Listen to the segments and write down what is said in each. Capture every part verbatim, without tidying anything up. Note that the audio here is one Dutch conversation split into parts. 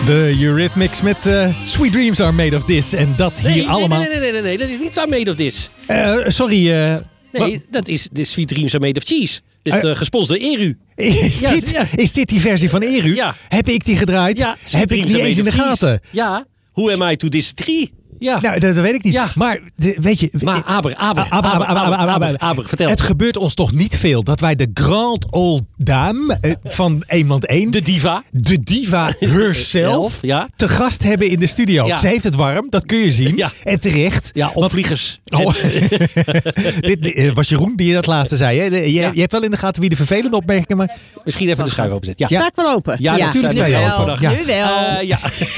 De Eurythmics met uh, Sweet Dreams Are Made of This. En dat hier nee, allemaal... Nee, nee, nee, nee, nee, dat is niet Are Made of This. Uh, sorry. Uh, nee, dat is de Sweet Dreams Are Made of Cheese. Dit is uh, gesponsord door Eru. Is, ja, dit, ja. is dit die versie van Eru? Ja. Heb ik die gedraaid? Ja, Heb ik niet eens in de gaten? Ja. Who am I to disagree? Ja. Nou, dat, dat weet ik niet. Ja. Maar de, weet je... Maar Aber, Aber, Aber, Aber, Aber, Aber, Aber, Aber, Aber, vertel. Het gebeurt ons toch niet veel dat wij de Grand Old Dame uh, van Eemland één... De diva. De diva herself ja. te gast hebben in de studio. Ja. Ze heeft het warm, dat kun je zien. Ja. En terecht. Ja, opvliegers. Oh. Dit, dit was Jeroen die je dat laatste zei. Hè? Je, ja. je hebt wel in de gaten wie de vervelende opmerkingen maakt. Misschien even de schuif openzet. Ja. Sta ik wel open? Ja, ja. natuurlijk nu sta je wel. open. Ja. Nu wel. Uh, ja.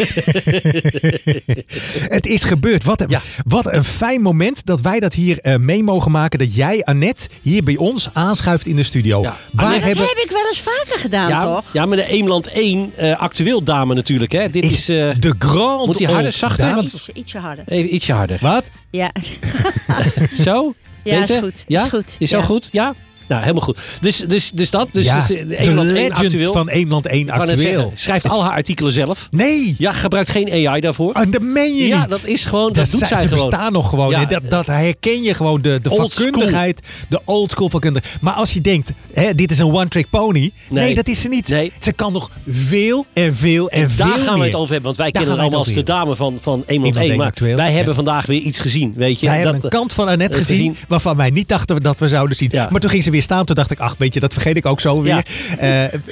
Het is gebeurd. Wat een, ja. wat een fijn moment dat wij dat hier uh, mee mogen maken. Dat jij, Annette, hier bij ons aanschuift in de studio. Ja. Waar dat hebben... heb ik wel eens vaker gedaan, ja, toch? Ja, maar de Eemland één uh, actueel dame natuurlijk. Hè. Dit is, is uh, de Grand Moet die harder, zachter? Iets, ietsje harder. Even ietsje harder. Wat? Ja. Zo? Ja, is goed. Ja? Is goed. Is zo ja. goed? Ja? Nou, helemaal goed. Dus, dus, dus dat. Dus, ja, dus de Eemland legend één actueel. van Eemland één actueel. Zeggen, schrijft al haar artikelen zelf. Nee. Ja, gebruikt geen A I daarvoor. Oh, dat meen je ja, niet. dat is gewoon, dat, dat doet zij zij ze gewoon. Ze bestaan nog gewoon. Ja, dat, dat herken je gewoon, de, de vakkundigheid. De old school vakkundigheid. Maar als je denkt, hè, dit is een one-trick pony. Nee. nee, dat is ze niet. Nee. Ze kan nog veel en veel en, en veel daar gaan meer. we het over hebben. Want wij daar kennen het allemaal als de dame van, van Eemland één. Maar actueel. wij ja. hebben vandaag weer iets gezien. Weet je? Wij dat, hebben een kant van Annette gezien, gezien waarvan wij niet dachten dat we zouden zien. Ja. Maar toen ging ze weer staan. Toen dacht ik, ach weet je, dat vergeet ik ook zo weer. Ja. Uh,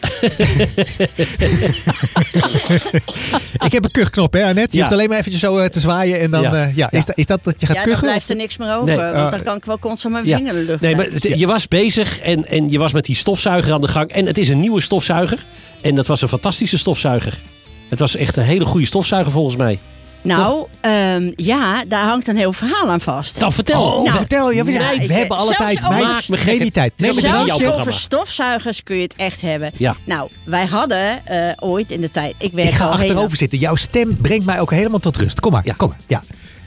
ik heb een kuchknop, hè Annette? Je ja. hoeft alleen maar eventjes zo uh, te zwaaien. En dan, ja. Uh, ja. Is, da, is dat dat je gaat ja, kuchen? Ja, dan blijft er niks meer over. Nee. Want dan kan ik wel constant mijn vinger in de lucht. Nee, maar je was bezig en, en je was met die stofzuiger aan de gang. En het is een nieuwe stofzuiger. En dat was een fantastische stofzuiger. Het was echt een hele goede stofzuiger volgens mij. Nou, um, ja, daar hangt een heel verhaal aan vast. Dan vertel. Oh, nou, vertel. Ja, we, nou, we hebben alle tijd. Over, Maak me geen die tijd. Nee, zelfs over stofzuigers kun je het echt hebben. Ja. Nou, wij hadden uh, ooit in de tijd... Ik, werk ik ga al achterover heel... zitten. Jouw stem brengt mij ook helemaal tot rust. Kom maar. Ja. Kom maar. Ja.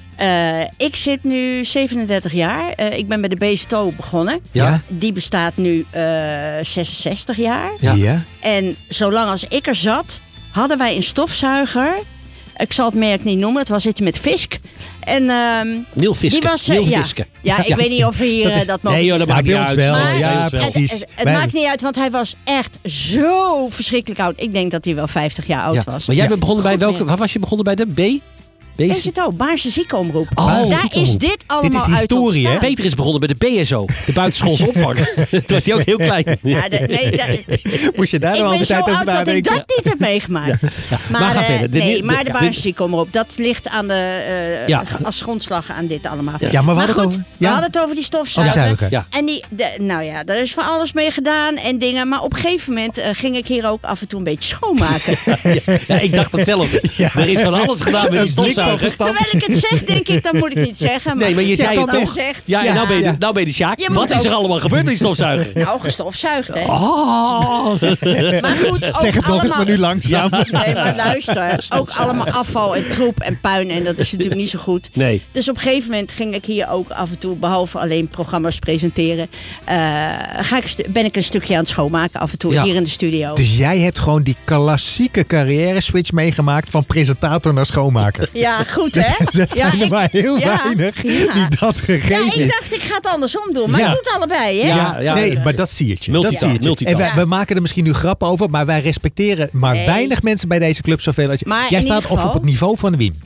Uh, ik zit nu zevenendertig jaar. Uh, ik ben bij de B S T O begonnen. Ja. Die bestaat nu uh, zesenzestig jaar. Ja. ja. En zolang als ik er zat, hadden wij een stofzuiger. Ik zal het merk niet noemen. Het was iets met Fisk. En, um, Neil Fiske. Die was, uh, Neil ja. Fiske. Ja, ik ja. weet niet of we hier dat, is, dat mogen Nee joh, dat maakt niet uit. Wel. Maar, ja, het, precies. Het, het, het maakt niet uit, want hij was echt zo verschrikkelijk oud. Ik denk dat hij wel vijftig jaar oud ja. was. Maar jij ja. bent begonnen bij Goed welke? Waar was je begonnen bij de B? B S T O, Baarse Ziekenomroep. Oh, daar is dit allemaal dit is historie, uit hè? Peter is begonnen bij de B S O, de buitenschoolse opvang. Toen was hij ook heel klein. Ja, de, nee, de, Moest je daar nog altijd over nadenken? Ik ben zo oud dat ik dat niet heb meegemaakt. Ja. Ja. Maar, maar, ga uh, verder. De, nee, de, de, maar de Baarse Ziekenomroep, dat ligt aan de, uh, ja. als grondslag aan dit allemaal. Ja, maar we, maar hadden, goed, het over, ja? ja? we hadden het over die stofzuiger. Ja. En die, de, nou ja, er is van alles mee gedaan en dingen. Maar op een gegeven moment uh, ging ik hier ook af en toe een beetje schoonmaken. ja, ja, ik dacht hetzelfde. Ja. Er is van alles gedaan met die stofzuiger. Terwijl ik het zeg, denk ik, dat moet ik niet zeggen. Maar nee, maar je zei het toch. Zegt, ja, en ja, nou ben je, ja. nou ben je de Sjaak. Wat is er ook... allemaal gebeurd met die stofzuiger? Nou, gestofzuigd, hè. Oh. Maar goed, ook zeg het nog allemaal... eens, maar nu langzaam. Ja. Nee, maar luister. Ook allemaal afval en troep en puin. En dat is natuurlijk niet zo goed. Nee. Dus op een gegeven moment ging ik hier ook af en toe, behalve alleen programma's presenteren, uh, ga ik stu- ben ik een stukje aan het schoonmaken af en toe ja. hier in de studio. Dus jij hebt gewoon die klassieke carrière switch meegemaakt van presentator naar schoonmaker. Ja, goed hè? Dat, dat zijn ja, er ik, maar heel ja, weinig ja. die dat gegeven Ja, ik dacht ik ga het andersom doen. Maar ja. ik doe het allebei hè? Ja, ja. Nee, maar dat zie je. Multitask. Dat zie je. En wij, we maken er misschien nu grappen over, maar wij respecteren maar nee. weinig mensen bij deze club zoveel als je. Maar jij staat geval, of op het niveau van Wim.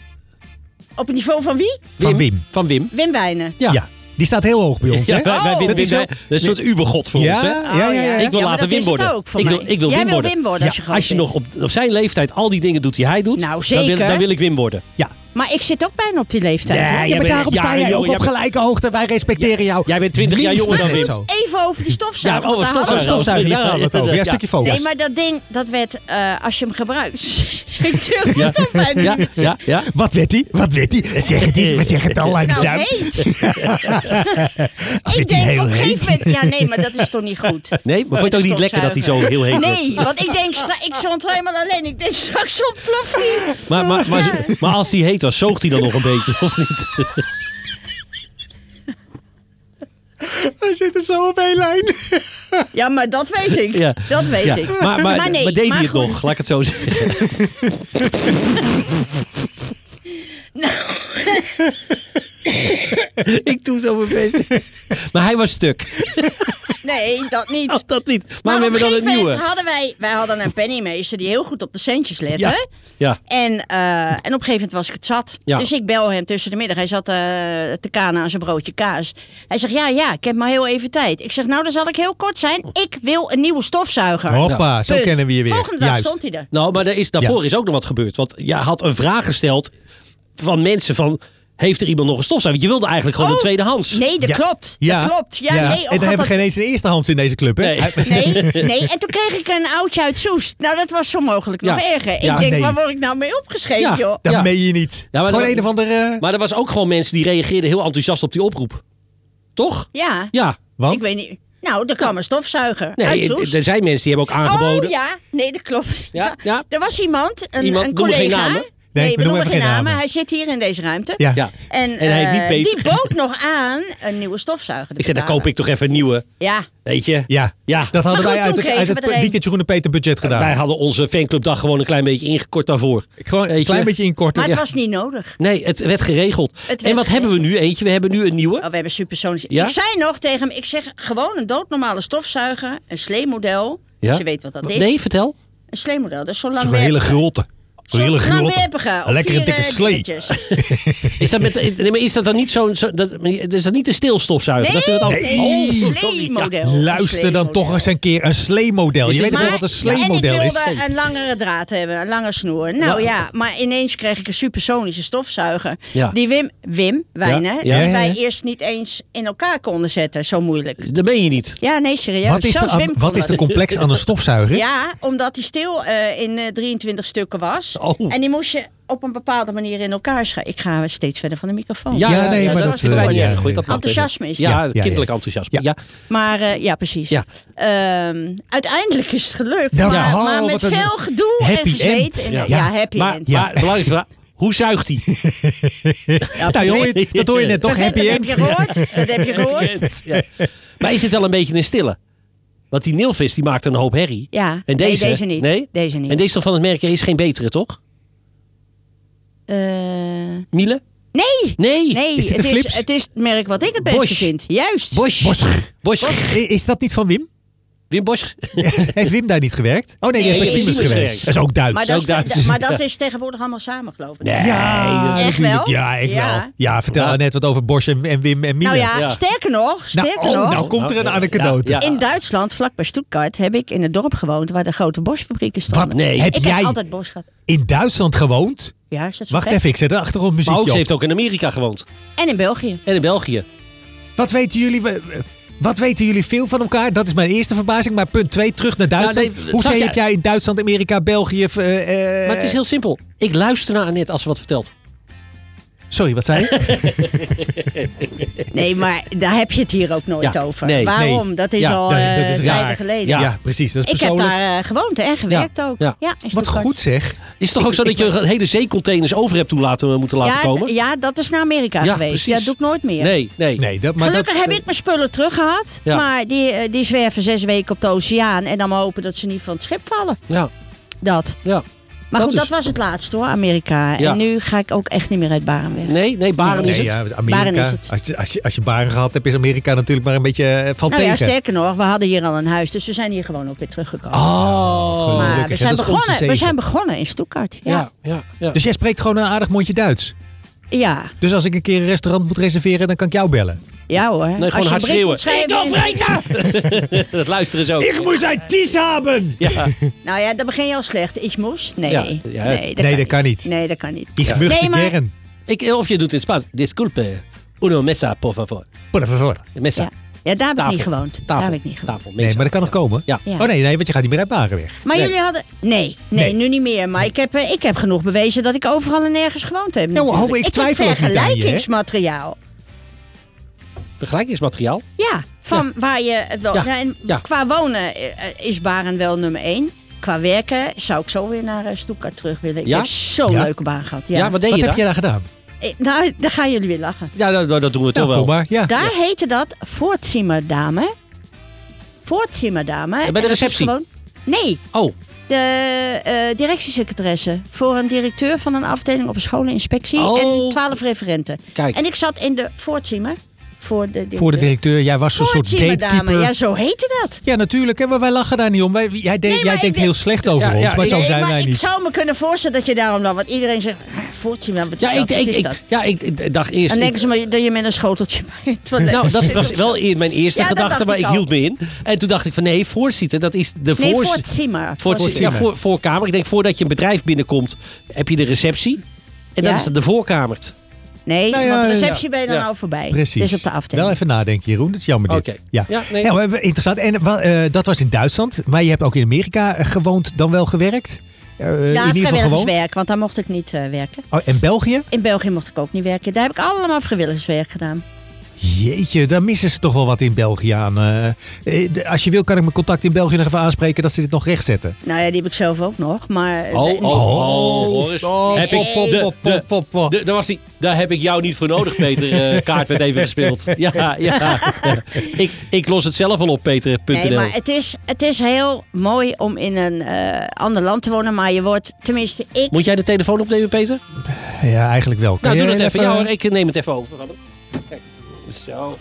Op het niveau van wie? Van Wim. Wim. Van Wim. Wim Wijnen. Ja. ja. Die staat heel hoog bij ons, ja, hè? Wij, wij, oh, Wim, dat, Wim, is wel... dat is een soort ubergod voor ja, ons, hè? Ja, ja, ja. Ik wil ja, later Wim worden. Ook voor ik, wil, ik wil Jij Wim wil worden. Wim worden als je, ja, als je nog op, op zijn leeftijd al die dingen doet die hij doet, nou, zeker. Dan, wil, dan wil ik Wim worden. Ja. Maar ik zit ook bijna op die leeftijd. Nee, ja, ja, maar daarom sta jij ook op gelijke hoogte. Wij respecteren jou. Jij bent twintig jaar jonger dan Wim. Even over die stofzuiger. Ja, oh, stofzuiger. stofzuiger. Daar hadden we het over. Ja, een stukje focus. Nee, maar dat ding, dat werd, uh, als je hem gebruikt, ik durf het toch bijna ja, niet. Ja, ja. Wat werd hij? Wat werd hij? Zeg het eens, we zeggen het al langzaam. Nou, heet. Ik denk op een gegeven moment, ja nee, maar dat is toch niet goed. Nee, maar vond je het ook niet lekker dat hij zo heel heet werd? Nee, want ik denk, ik stond helemaal alleen. Ik denk, straks ontploft hij. Maar, maar, maar, maar als hij heet was, zoogt hij dan nog een beetje, of niet? We zitten zo op één lijn. Ja, maar dat weet ik. Ja. Dat weet ja. ik. Maar, maar, maar, nee, maar deed maar hij het goed. nog? Laat ik het zo zeggen. Nou... Ik doe zo mijn best. Maar hij was stuk. Nee, dat niet. Oh, dat niet. Maar, maar we hebben dan een nieuwe. Hadden wij, wij hadden een pennymeester die heel goed op de centjes lette. Ja. Ja. En, uh, en op een gegeven moment was ik het zat. Ja. Dus ik bel hem tussen de middag. Hij zat uh, te kanen aan zijn broodje kaas. Hij zegt, ja, ja, ik heb maar heel even tijd. Ik zeg, nou, dan zal ik heel kort zijn. Ik wil een nieuwe stofzuiger. Hoppa, ja. Zo Punt. kennen we je weer. Volgende dag Juist. stond hij er. Nou, maar er is, daarvoor ja. is ook nog wat gebeurd. Want je had een vraag gesteld van mensen van... Heeft er iemand nog een stofzuiger? Want je wilde eigenlijk gewoon oh, een tweedehands. Nee, dat ja. klopt. Ja. Dat klopt. Ja, ja. Nee, oh, en dan hebben we dat... geen eens een eerstehands in deze club, hè? Nee. nee, nee. En toen kreeg ik een oudje uit Soest. Nou, dat was zo mogelijk nog ja. erger. Ja. Ik denk, nee. waar word ik nou mee opgeschreven, ja. joh? Dat ja. meen je niet. Ja, maar gewoon een of andere... Maar er was ook gewoon mensen die reageerden heel enthousiast op die oproep. Toch? Ja. Ja. Want? Ik weet niet... Nou, er kwam een stofzuiger nee, uit Soest. Er zijn mensen die hebben ook aangeboden. Oh ja, nee, dat klopt. Ja, ja. Er was iemand, een, iemand, een collega... Geen namen. Nee, nee, we noemen geen namen. namen. Hij zit hier in deze ruimte. Ja. ja. En, en hij uh, niet Peter. Die bood nog aan een nieuwe stofzuiger. Ik zei, dan koop ik toch even een nieuwe. Ja. Weet je? Ja. ja. Dat hadden goed, wij uit, de, uit het weekend Jeroen en Peter budget gedaan. Wij hadden onze fanclubdag gewoon een klein beetje ingekort daarvoor. Gewoon een klein beetje inkorten. Maar het ja. was niet nodig. Nee, het werd geregeld. Het werd en wat geregeld. hebben we nu? Eentje, we hebben nu een nieuwe. Oh, we hebben supersonisch. Ja? Ik zei nog tegen hem, ik zeg gewoon een doodnormale stofzuiger. Een sleemodel. Ja? Als je weet wat dat is. Nee, vertel. Een sleemodel, dat is zo lang. Zo'n hele grote. Zo'n hele grote. Een lekkere dikke slee. Is dat, met, nee, maar is dat dan niet zo'n... Zo, dat, is dat niet een stilstofzuiger? Nee, dat is nee. Oh, sleemodel. Ja. Luister dan toch eens een keer een sleemodel. Je weet toch wel wat een sleemodel is? En ik wilde een langere draad hebben, een lange snoer. Nou ja, ja maar ineens kreeg ik een supersonische stofzuiger. Ja. Die Wim, Wim Wijnen, ja. Ja. die wij eerst niet eens in elkaar konden zetten. Zo moeilijk. Dat ben je niet. Ja, nee, serieus. Wat is, de, wat is de complex aan een stofzuiger? Ja, omdat die stil uh, in uh, drieëntwintig stukken was. Oh. En die moest je op een bepaalde manier in elkaar schrijven. Ik ga steeds verder van de microfoon. Ja, ja nee, ja, maar dat, dat vinden wij niet erg. Enthousiasme is ja, ja, ja, kinderlijk enthousiasme. Ja. Ja. Maar uh, ja, precies. Ja. Uh, uiteindelijk is het gelukt. Nou, maar, oh, maar met veel gedoe en gezweet. En, ja. ja, happy maar, end. Maar de belangrijkste vraag, hoe zuigt hij? Ja, nou, hoor je, dat hoor je net toch, happy end. Dat heb je gehoord. Dat heb je gehoord. Ja. Maar is het wel een beetje een stille? Want die Nilvis die maakt een hoop herrie. Ja, en deze, nee, deze niet. Nee? Deze niet. En deze toch van het merk is geen betere, toch? Uh... Miele? Nee. Nee. nee is dit het, een is, het is het merk wat ik het beste Bosch. vind. Juist. Bosch. Bosch. Bosch. Bosch. Is dat niet van Wim? Wim Bosch. Heeft Wim daar niet gewerkt? Oh nee, die nee, heeft bij Siemens gewerkt. Dat is ook Duits. Maar dat, ook is, Duits. maar dat is tegenwoordig allemaal samen, geloof ik. Nee. Ja, echt wel? Ja, echt ja. wel. Ja, vertel ja. net wat over Bosch en, en Wim en Miele. Nou ja, ja. sterker nog. Sterker nou, oh, nog nou komt er een anekdote. Ja, ja. In Duitsland, vlak bij Stuttgart, heb ik in het dorp gewoond waar de grote Bosch-fabrieken stonden. Wat? Nee. Heb ik jij heb altijd Bosch gehad. in Duitsland gewoond? Ja, is dat zo Wacht gek? even, ik zet de achtergrondmuziekje Maar ook, ze op. heeft ook in Amerika gewoond. En in België. En in België. Wat weten jullie... Wat weten jullie veel van elkaar? Dat is mijn eerste verbazing. Maar punt twee, terug naar Duitsland. Ja, nee, Hoe zag zei jij- heb jij in Duitsland, Amerika, België... Uh, Maar het is heel simpel. Ik luister naar Annette als ze wat vertelt. Sorry, wat zei je? Nee, maar daar heb je het hier ook nooit Ja, over. nee, Waarom? nee. Dat is Ja, al nee, uh, dat is tijden raar. geleden. Ja, Ja. precies. Dat is Ik heb persoonlijk. daar uh, gewoond en gewerkt ook. Ja. Ja, in Wat Stuttgart. goed zeg. Is het toch ook zo dat je een hele zeecontainers over hebt toe laten, moeten laten ja, komen? d- ja, dat is naar Amerika Ja, geweest. precies. Dat doe ik nooit meer. Nee, nee. Nee, dat, maar Gelukkig dat, heb ik mijn spullen teruggehad. Ja. Maar die, uh, die zwerven zes weken op de oceaan. En dan maar hopen dat ze niet van het schip vallen. Ja, Dat. ja. Maar Dat goed, is- dat was het laatste hoor, Amerika. Ja. En nu ga ik ook echt niet meer uit Baren weg. Nee, nee, Baren Nee, is het. ja, Amerika, Baren is het. Als, je, als, je, als je baren gehad hebt, is Amerika natuurlijk maar een beetje uh, valt Nou ja, tegen. sterker nog, we hadden hier al een huis. Dus we zijn hier gewoon ook weer teruggekomen. Oh. maar gelukkig. we zijn, Dat is onze begonnen, we zegen. zijn begonnen in Stuttgart. Ja. Ja, ja, ja. Dus jij spreekt gewoon een aardig mondje Duits. Ja, Dus als ik een keer een restaurant moet reserveren, dan kan ik jou bellen. ja hoor. Nee, Als gewoon je hard een brief moet schreeuwen. schrijven- Dat luisteren ze ook. Ik moet een tis hebben! Ja. Nou ja, dan begin je al slecht. Ik moest? Nee. Ja, Nee, ja. nee, dat, Nee, kan, dat kan niet. niet. Nee, dat kan niet. Ik Ja. möchte Nee, maar- gern. Ik, of je doet het in Spaans. Disculpe. Uno mesa, por favor. Por favor. Mesa. Ja. Ja, daar heb ik Tafel. niet gewoond. Daar Tafel. heb ik niet gewoond. Tafel. Mesa. Nee, maar dat kan nog komen. Ja. Ja. Oh nee, nee, want je gaat niet meer uit Baren weg. Maar Nee. jullie hadden... Nee, nee, Nee. nu niet meer. Maar ik heb, eh, ik heb genoeg bewezen dat ik overal en nergens gewoond heb. Nou, natuurlijk. oh, ik ik twijfel heb ook niet aan je, hè? vergelijkingsmateriaal. Vergelijkingsmateriaal. Ja, van waar je... het wel, Ja. en Ja. Qua wonen eh, is Baren wel nummer één. Qua werken zou ik zo weer naar uh, Stuttgart terug willen. Ik Ja? heb zo'n Ja? leuke baan gehad. Ja. Ja, wat deed Wat je heb daar? je daar gedaan? Eh, Nou, daar gaan jullie weer lachen. Ja, dat, dat doen we toch Nou, wel. kom maar. Ja. Daar heette dat Voorzimmerdame. voorzimmerdame. Ja, bij de receptie? Gewoon, nee. Oh. De uh, directiesecretaresse voor een directeur van een afdeling op een scholeninspectie. Oh. En twaalf referenten. Kijk. En ik zat in de voorzimmer. Voor de directeur. Voor de directeur. Jij was een soort gatekeeper. Ja, zo heette dat. Ja, natuurlijk. Maar wij lachen daar niet om. Wij, jij de, nee, jij denkt de, heel slecht over ja, ons, ja, maar zo nee, zijn maar wij ik niet. Ik zou me kunnen voorstellen dat je daarom dan... Want iedereen zegt, voorzimmer, wat is ja, dat? Ik, wat ik, is ik, dat? Ja, ik, ik dacht eerst... Dan denken ik, ze maar dat je met een schoteltje bij het toilet. Nou, dat was wel mijn eerste ja, gedachte, maar ik al. hield me in. En toen dacht ik van nee, voorzitter, dat is de nee, voor... voorzimmer. Voor, ja, voor, voorkamer. Ik denk, voordat je een bedrijf binnenkomt, heb je de receptie. En ja? dat is de voorkamer. Nee, nou ja, want de receptie ja. ben je dan ja. al voorbij. Precies. Dus op de afdeling. Wel even nadenken, Jeroen. Dat is jammer dit. Okay. Ja. Ja, nee. Ja, interessant. En uh, dat was in Duitsland. Maar je hebt ook in Amerika gewoond, dan wel gewerkt? Uh, ja, in ieder geval vrijwilligerswerk, want daar mocht ik niet uh, werken. Oh, en België? In België mocht ik ook niet werken. Daar heb ik allemaal vrijwilligerswerk gedaan. Jeetje, daar missen ze toch wel wat in België aan. Uh, als je wil, kan ik mijn contact in België nog even aanspreken dat ze dit nog rechtzetten. Nou ja, die heb ik zelf ook nog. Maar oh, oh, oh, Boris. Oh, heb ik de, de, de, de, daar was die, daar heb ik jou niet voor nodig, Peter. Uh, kaart werd even gespeeld. Ja, ja. ja. Ik, ik los het zelf al op, Peter punt n l. Nee, maar het is, het is heel mooi om in een uh, ander land te wonen. Maar je wordt, tenminste, ik... Moet jij de telefoon opnemen, Peter? Ja, eigenlijk wel. Kan nou, doe dat even. even. Ja hoor, ik neem het even over. Kijk. Zo.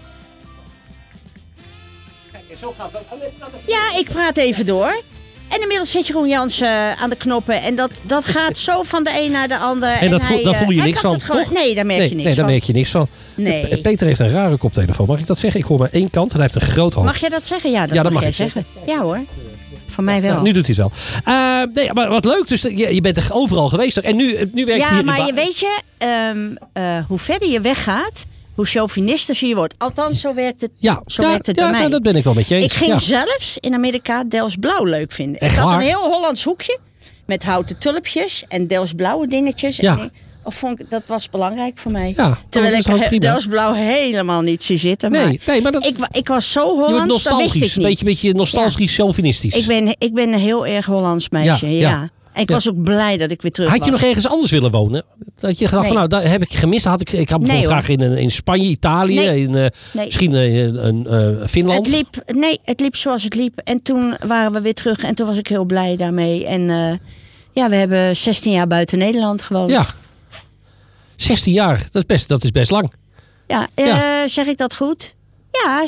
Kijk, zo gaat dat. Ja, ik praat even door. En inmiddels zit Jeroen Jansen uh, aan de knoppen. En dat, dat gaat zo van de een naar de ander. En, en dat hij, voel, daar voel je uh, niks van, gewoon, toch? Nee, daar merk nee, je niks nee, van. daar merk je niks van. Nee. Peter heeft een rare koptelefoon. Mag ik dat zeggen? Ik hoor maar één kant en hij heeft een groot hoofd. Mag jij dat zeggen? Ja, dat, ja, dat mag, mag ik jij zeggen. zeggen. Ja hoor. Van mij wel. Nou, nu doet hij het wel. Uh, nee, maar wat leuk. Dus je, je bent er overal geweest. En nu, nu werk je ja, hier maar in je weet je, um, uh, hoe verder je weggaat, hoe chauvinistischer je wordt. Althans, zo werkt het, ja, zo ja, werkt het ja, bij mij. Ja, dat ben ik wel met je eens. Ik ging ja. zelfs in Amerika Delfts-blauw leuk vinden. Echt ik had waar? een heel Hollands hoekje met houten tulpjes en Delfts-blauwe dingetjes. Ja. En of vond ik, dat was belangrijk voor mij. Ja, terwijl ik he, Delfts-blauw helemaal niet zie zitten. Nee, maar nee, maar dat, ik, ik was zo Hollands, dat wist ik niet. Een beetje, beetje nostalgisch, ja. chauvinistisch. Ik ben, ik ben een heel erg Hollands meisje, ja. ja. ja. En ik ja. was ook blij dat ik weer terug had was. Had je nog ergens anders willen wonen? Dat je gedacht nee. van nou, dat heb ik gemist. Had ik, ik had bijvoorbeeld nee, graag in, in Spanje, Italië, nee. in, uh, nee. misschien uh, in uh, Finland. Het liep, nee, het liep zoals het liep. En toen waren we weer terug en toen was ik heel blij daarmee. En uh, ja, we hebben zestien jaar buiten Nederland gewoond. Ja, zestien jaar, dat is best, dat is best lang. Ja, uh, ja, zeg ik dat goed? Ja,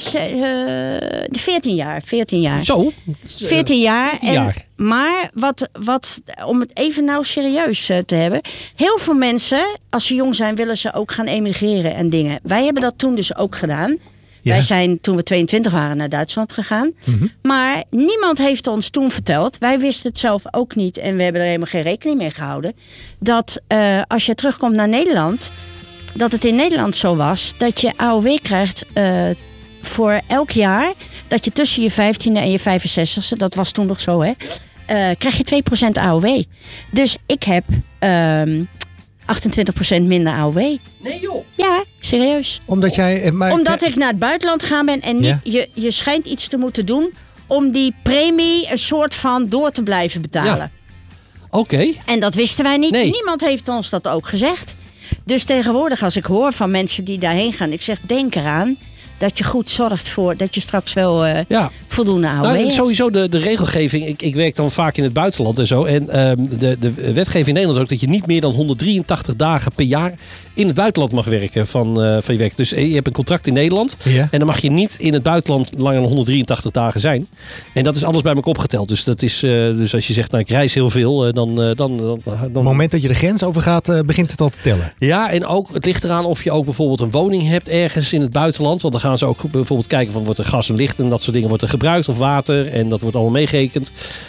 uh, veertien jaar. veertien jaar. Zo? veertien jaar. veertien jaar. En, maar wat, wat, om het even nou serieus uh, te hebben. Heel veel mensen, als ze jong zijn, willen ze ook gaan emigreren en dingen. Wij hebben dat toen dus ook gedaan. Ja. Wij zijn toen we tweeëntwintig waren naar Duitsland gegaan. Mm-hmm. Maar niemand heeft ons toen verteld. Wij wisten het zelf ook niet. En we hebben er helemaal geen rekening mee gehouden. Dat uh, als je terugkomt naar Nederland, dat het in Nederland zo was dat je A O W krijgt uh, voor elk jaar dat je tussen je vijftiende en je vijfenzestigste, dat was toen nog zo hè, uh, krijg je twee procent A O W. Dus ik heb um, achtentwintig procent minder A O W. Nee joh? Ja, serieus. Omdat jij... Maar... Omdat ik naar het buitenland gegaan ben en niet, ja. je, je schijnt iets te moeten doen om die premie een soort van door te blijven betalen. Ja. Oké. Okay. En dat wisten wij niet. Nee. Niemand heeft ons dat ook gezegd. Dus tegenwoordig als ik hoor van mensen die daarheen gaan, ik zeg denk eraan dat je goed zorgt voor dat je straks wel uh, ja. voldoende A O W nou, hebt. Sowieso de, de regelgeving. Ik, ik werk dan vaak in het buitenland en zo. En um, de, de wetgeving in Nederland is ook dat je niet meer dan honderddrieëntachtig dagen per jaar in het buitenland mag werken van, uh, van je werk. Dus je hebt een contract in Nederland. Ja. En dan mag je niet in het buitenland langer dan honderddrieëntachtig dagen zijn. En dat is alles bij elkaar opgeteld. Dus, dat is, uh, dus als je zegt, nou, ik reis heel veel. Uh, dan, uh, dan, dan, dan, Op het moment dat je de grens overgaat, uh, begint het al te tellen. Ja, en ook, het ligt eraan of je ook bijvoorbeeld een woning hebt ergens in het buitenland. Want dan gaan ze ook bijvoorbeeld kijken van wordt er gas en licht en dat soort dingen wordt er gebruikt. Of water. En dat wordt allemaal meegerekend.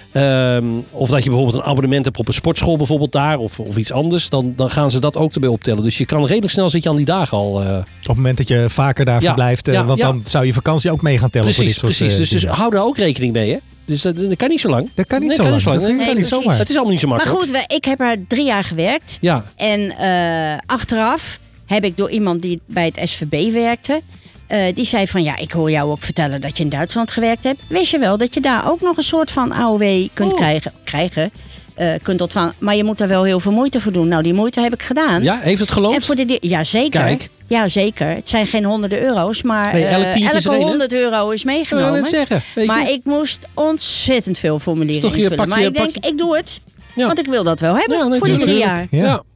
Um, of dat je bijvoorbeeld een abonnement hebt op een sportschool bijvoorbeeld daar. Of, of iets anders. Dan, dan gaan ze dat ook erbij optellen. Dus je kan redelijk snel zit je aan die dagen al. Uh... Op het moment dat je vaker daar ja, verblijft. Uh, ja, want ja. dan zou je vakantie ook mee gaan tellen precies, voor dit soort Precies, uh, dus, dus hou daar ook rekening mee. Hè? Dus dat, dat kan niet zo lang. Dat kan niet nee, zo kan lang. Niet zo lang. Dat nee, kan niet zomaar. Het is allemaal niet zo makkelijk. Maar goed, ik heb er drie jaar gewerkt. Ja. En uh, achteraf heb ik door iemand die bij het S V B werkte. Uh, die zei van ja, ik hoor jou ook vertellen dat je in Duitsland gewerkt hebt. Wist je wel dat je daar ook nog een soort van A O W kunt oh. krijgen, krijgen. uh, kunt ontvangen. Maar je moet er wel heel veel moeite voor doen. Nou, die moeite heb ik gedaan. Ja, heeft het geloond? En voor de, ja, zeker. Kijk. Ja, zeker. Het zijn geen honderden euro's, maar nee, elk uh, elke reden. honderd euro is meegenomen. Ik wil zeggen, weet maar je? ik moest ontzettend veel formulieren toch je, invullen. pak je, maar ik denk, pak je... ik doe het. Ja. Want ik wil dat wel hebben ja, nee, voor die drie jaar. Ja. ja.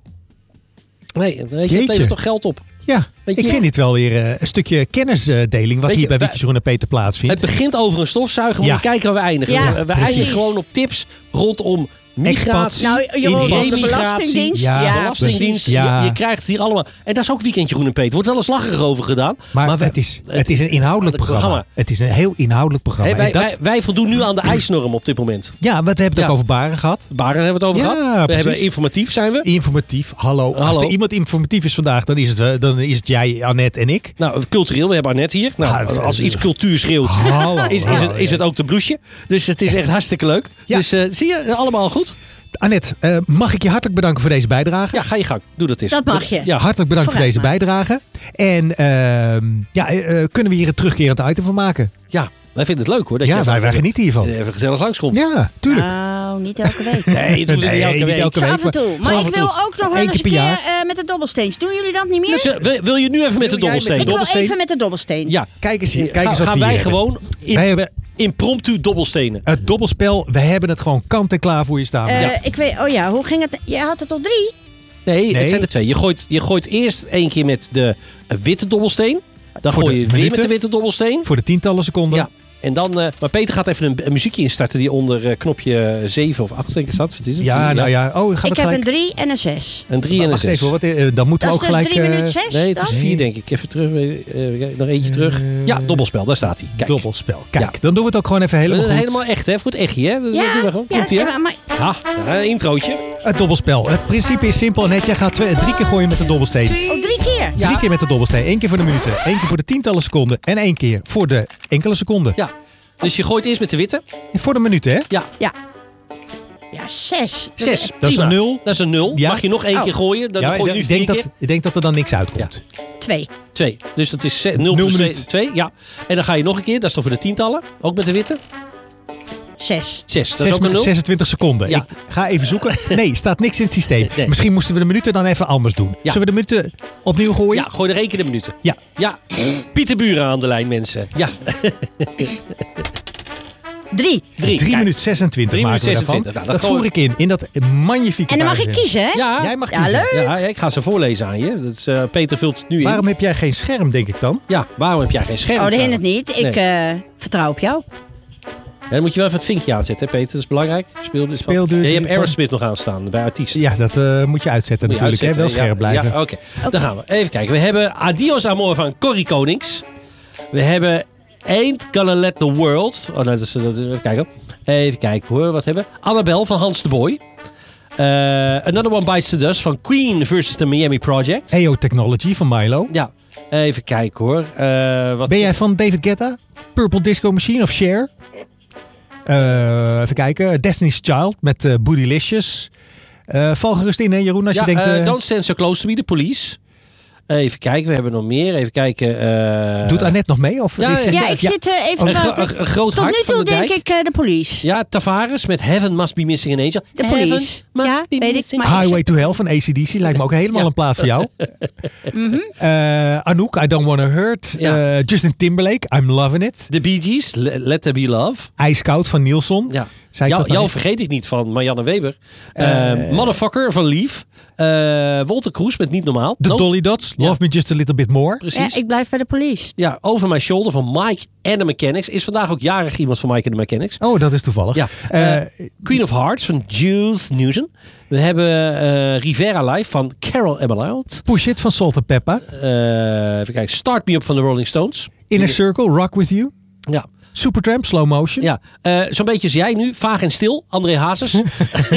Nee, weet je, het levert toch geld op. Ja, ik vind dit wel weer uh, een stukje kennisdeling wat Weet hier je, bij Wiekjes Groen en Peter plaatsvindt. Het begint over een stofzuiger, ja. moet je kijken waar we eindigen. Ja, we precies. eindigen gewoon op tips rondom migratie. Nou, Jeroen, van de Belastingdienst. Ja, ja. Belastingdienst. Ja. Je, je krijgt het hier allemaal. En daar is ook Weekendje Groen en Peter. Wordt wel eens lacherig over gedaan. Maar, maar we, het, is, het is een inhoudelijk het programma. programma. Het is een heel inhoudelijk programma. Hey, wij, dat... wij, wij voldoen nu aan de eisnorm op dit moment. Ja, we hebben het ja. ook over Baren gehad. Baren hebben we het over ja, gehad. We precies. hebben informatief zijn we. Informatief, hallo. hallo. Als er iemand informatief is vandaag, dan is het, dan is het jij, Annette en ik. Nou, cultureel. We hebben Annette hier. Nou, Ah, als iets cultuur schreeuwt, hallo, is, is, hallo, het, is het ook de blouseje. Dus het is echt hartstikke leuk. Ja. Dus uh, zie je, allemaal goed. Annette, uh, mag ik je hartelijk bedanken voor deze bijdrage? Ja, ga je gang. Doe dat eens. Dat mag je. Ja, hartelijk bedankt Vooruit voor deze maar. bijdrage. En uh, ja, uh, kunnen we hier een terugkerend item van maken? Ja, wij vinden het leuk hoor. Dat ja, je wij, wij genieten hiervan. Even gezellig langskomt. Ja, tuurlijk. Nou, niet elke week. Nee, het hoeft Nee, niet elke niet week. elke Zo week. af en toe. Maar af en ik wil toe. ook nog wel Eén eens een keer keer per jaar. uh, met de dobbelsteens. Doen jullie dat niet meer? Dus, uh, wil, wil je nu even met de Wil jij met de dobbelsteen? ik wil dobbelsteen? even met de dobbelsteen. Ja. Kijk eens hier. Ga, Kijk eens wat gaan we wij hier hebben. gewoon in, Wij hebben impromptu dobbelstenen. het dobbelspel. We hebben het gewoon kant en klaar voor je staan. Uh, Ja. Ik weet, oh ja, hoe ging het? Jij had er toch drie? Nee, Nee. het zijn er twee. Je gooit, je gooit eerst één keer met de uh, witte dobbelsteen. Dan Voor gooi de je weer minuten. met de witte dobbelsteen. Voor de tientallen seconden. Ja. En dan, uh, maar Peter gaat even een, een muziekje instarten die onder uh, knopje zeven of acht denk ik staat. Wat is het? Ja, nou ja. Oh, gaat Ik het heb gelijk? een drie en een zes. Een drie en een Wacht zes. even, wat, uh, dan moeten Dat we is ook dus gelijk... drie uh, minuten zes Nee, het is dan? vier denk ik. Even terug. Uh, nog eentje terug. Ja, dobbelspel. Daar staat hij. Kijk. Dobbelspel. Kijk, Ja. dan doen we het ook gewoon even helemaal goed. Helemaal echt, hè? Voor het echtje, hè? Dat Ja, doen we gewoon. ja, Komt ie, hè? ja, maar Ja, een introotje. Het dobbelspel. Het principe is simpel. Net, jij gaat twee, drie keer gooien met de dobbelsteen. oh, drie keer. Ja. Drie keer met de dobbelsteen. Eén keer voor de minuten. Eén keer voor de tientallen seconden. En één keer voor de enkele seconden. Ja. Dus je gooit eerst met de witte. Voor de minuten, hè? Ja, Ja. Ja, zes. zes. Dat is Prima. een nul. Dat is een nul. Ja. Mag je nog één Oh. keer gooien? Dan Ja, gooi je nu ik, vier denk keer. dat, ik denk dat er dan niks uitkomt. Twee. Twee. Dus dat is nul Nul plus minuut. twee. Ja. En dan ga je nog een keer. Dat is dan voor de tientallen. Ook met de witte. Zes. Zes. Dat is Zes ook een nul. zesentwintig seconden. Ja. Ik ga even zoeken. Nee, staat niks in het systeem. Nee. Misschien moesten we de minuten dan even anders doen. Ja. Zullen we de minuten opnieuw gooien? Ja, gooi er één keer de minuten. Ja. Ja. Pieter Buren aan de lijn, mensen. Ja. Drie. Drie. drie Kijk. minuten zesentwintig Drie maken we minuten daarvan. zesentwintig. Nou, dat dat voer ik in. In dat magnifieke En dan mag ik magazine. kiezen, hè? Ja. Jij mag Ja, kiezen. leuk. Ja, ik ga ze voorlezen aan je. Dat is, uh, Peter vult het nu in. Waarom heb jij geen scherm, denk ik dan? Ja, waarom heb jij geen scherm? Oh, dat staan? hindert niet. Ik Nee. uh, vertrouw op jou. Ja, dan moet je wel even het vinkje aanzetten, hè, Peter. Dat is belangrijk. Speel dus van. Speelduur Ja, je hebt van- Aerosmith nog aanstaan bij artiest. Ja, dat uh, moet je uitzetten Moet je natuurlijk. Hè? Wel uitzetten, scherp ja. blijven. Ja, Oké, okay. Dan gaan we. Even kijken. We hebben Adios Amor van Corrie Konings. We hebben Ain't Gonna Let the World. Oh, nee, dat is, dat, even kijken. Even kijken hoor. Wat hebben we? Annabel van Hans de Boy. Uh, Another One Bites the Dust van Queen versus the Miami Project. A O Technology van Milo. Ja, even kijken hoor. Uh, wat Ben jij van David Guetta? Purple Disco Machine of Cher? Uh, even kijken. Destiny's Child met uh, Bootylicious. Uh, val gerust in, hè Jeroen, als ja, je denkt... Uh, uh, Don't Stand So Close To Me, The Police. Even kijken, we hebben nog meer. Even kijken. Uh... Doet Annette nog mee? Of Ja, is, ja, Ja, ik ja. zit uh, even... Een, te gro- wachten. een, een groot Tot hart nu van toe de denk dijk. ik uh, de police. Ja, Tavares met Heaven Must Be Missing an Angel. De Heaven police. must Ja, be weet ik, missing- maar- Highway to Hell van A C D C lijkt me ook helemaal Ja. een plaats voor jou. Mhm. uh, Anouk, I Don't Wanna Hurt. Ja. Uh, Justin Timberlake, I'm Loving It. De Bee Gees, Le- Let There Be Love. IJskoud van Nielsen. Ja. Zei ik Jou, dat nou jou niet? vergeet ik niet van Marianne Weber. Uh, Uh, Motherfucker van Lief. Uh, Walter Kroes met Niet Normaal. The No- Dolly Dots, Ja. Love Me Just a Little Bit More. Precies. Ja, ik blijf bij de police. Ja, Over My Shoulder van Mike and the Mechanics. Is vandaag ook jarig iemand van Mike and the Mechanics. Oh, dat is toevallig. Ja. Uh, Uh, Queen of Hearts van Jules Newton. We hebben uh, Rivera Live van Carol Emerald. Push It van Salt and Pepper. Uh, even kijken. Start Me Up van de Rolling Stones. Inner Circle, Rock With You. Ja. Supertramp, Slow Motion. Ja, uh, zo'n beetje als jij nu, vaag en stil, André Hazes. uh,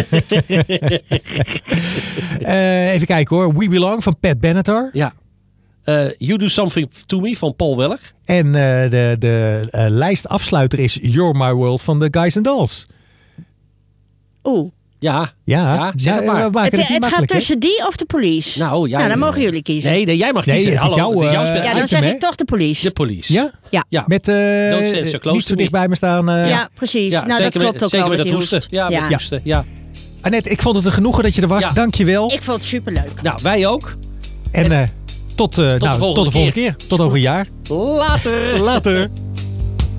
even kijken hoor. We Belong van Pat Benatar. Ja. Uh, You Do Something To Me van Paul Weller. En uh, de, de uh, lijstafsluiter is You're My World van de Guys and Dolls. Oeh. Ja, Ja, ja zeg het ja, maar. we maken Het, het niet het gaat makkelijk, hè? tussen die of de police. Nou, ja, nou, dan mogen jullie kiezen. Nee, nee, jij mag Nee, kiezen. het is Hallo, jouw, het is jouw uh, spel. ja, dan item, zeg hè? ik toch de police. De police. Ja? Ja. Ja. Met uh, Don't stand so close niet to zo me. dicht bij me staan. Uh, Ja, precies. Ja, nou, zeker dat klopt met, ook zeker wel met met dat die hoesten. hoest. Ja, met Ja. hoesten. Ja. Annette, ik vond het een genoegen dat je er was. Ja. Dank je wel. Ik vond het superleuk. Nou, wij ook. En, en uh, tot, uh, tot, nou, de volgende tot de volgende keer. keer. Tot over een jaar. Later. Later.